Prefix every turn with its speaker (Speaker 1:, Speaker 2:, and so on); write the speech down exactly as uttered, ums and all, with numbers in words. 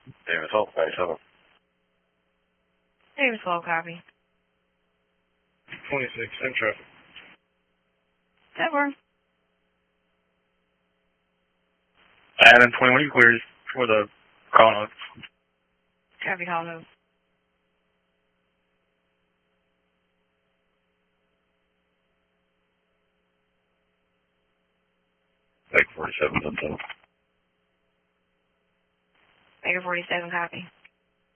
Speaker 1: Davis Hope, base seven.
Speaker 2: Davis Hope, copy.
Speaker 1: twenty-six, in traffic.
Speaker 2: Deborah.
Speaker 1: Adam, twenty-one, you cleared for the call note.
Speaker 2: Copy, call note.
Speaker 1: Baker forty-seven, ten seven.
Speaker 2: Baker forty-seven, copy.